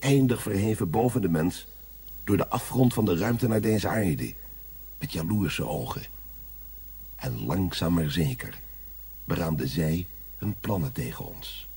oneindig verheven boven de mens, door de afgrond van de ruimte naar deze aarde, met jaloerse ogen. En langzaam maar zeker beraamden zij hun plannen tegen ons.